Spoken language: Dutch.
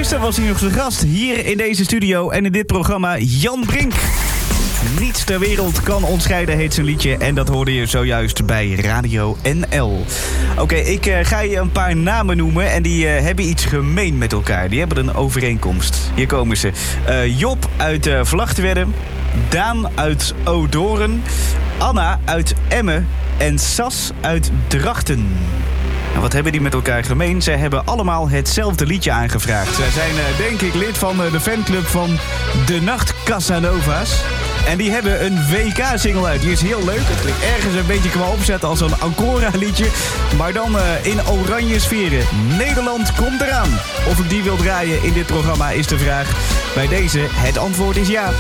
Gisteren was hij nog zijn gast hier in deze studio en in dit programma Jan Brink. Niets ter wereld kan ons scheiden, heet zijn liedje. En dat hoorde je zojuist bij Radio NL. Oké, ik ga je een paar namen noemen en die hebben iets gemeen met elkaar. Die hebben een overeenkomst. Hier komen ze. Job uit Vlagtwedde, Daan uit Odoorn, Anna uit Emmen en Sas uit Drachten. En wat hebben die met elkaar gemeen? Zij hebben allemaal hetzelfde liedje aangevraagd. Zij zijn denk ik lid van de fanclub van De Nacht Casanova's. En die hebben een WK-single uit. Die is heel leuk. Het klinkt ergens een beetje qua opzet als een Ancora-liedje. Maar dan in oranje sferen. Nederland komt eraan. Of ik die wil draaien in dit programma is de vraag. Bij deze, het antwoord is ja.